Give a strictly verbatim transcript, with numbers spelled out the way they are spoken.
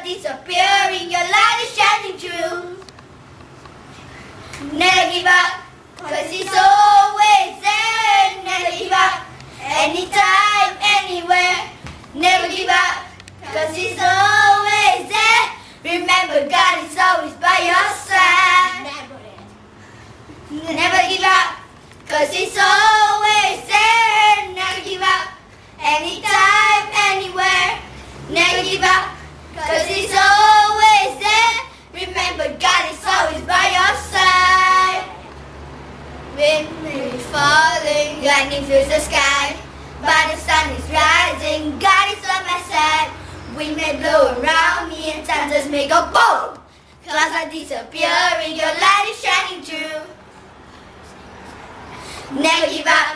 disappearing, your light is shining through. Never give up, cause it's always there. Never give up, anytime, anywhere. Never give up, cause it's always there. Remember, God is always by your side. Never give up, cause it's always there. Never give up, anytime, anywhere. Never give up, cause it's always there. Remember, God is always by your side. Wind may be falling, lightning fills the sky, but the sun is rising, God is on my side. Wind may blow around me and thunders may go boom. Clouds are disappearing, your light is shining through. Never give up,